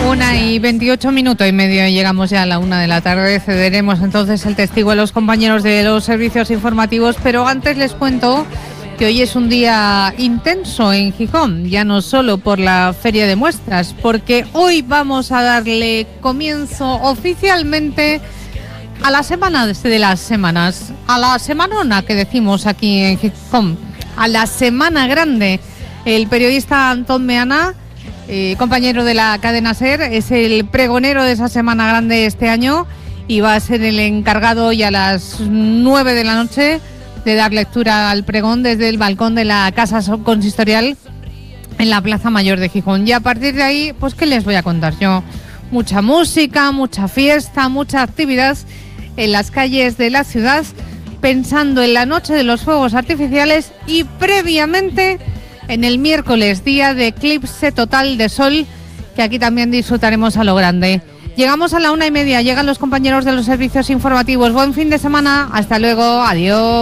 1:28 llegamos ya a la 1 de la tarde. Cederemos entonces el testigo a los compañeros de los servicios informativos, pero antes les cuento que hoy es un día intenso en Gijón, ya no solo por la feria de muestras, porque hoy vamos a darle comienzo oficialmente a la semana de las semanas, a la semanona que decimos aquí en Gijón, a la Semana Grande. El periodista Antón Meana, compañero de la cadena SER, es el pregonero de esa Semana Grande este año y va a ser el encargado hoy a las 9 de la noche de dar lectura al pregón desde el balcón de la Casa Consistorial en la Plaza Mayor de Gijón. Y a partir de ahí, pues ¿qué les voy a contar yo? Mucha música, mucha fiesta, mucha actividad en las calles de la ciudad, pensando en la noche de los fuegos artificiales y previamente en el miércoles, día de eclipse total de sol, que aquí también disfrutaremos a lo grande. Llegamos a la 1:30, llegan los compañeros de los servicios informativos. Buen fin de semana, hasta luego, adiós.